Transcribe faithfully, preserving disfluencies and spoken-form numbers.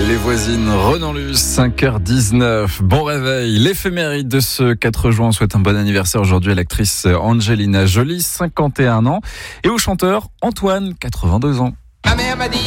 Les voisines, Renan Luce, cinq heures dix-neuf. Bon réveil. L'éphéméride de ce quatre juin. On souhaite un bon anniversaire aujourd'hui à l'actrice Angelina Jolie, cinquante et un ans, et au chanteur Antoine, quatre-vingt-deux ans. Ma mère m'a dit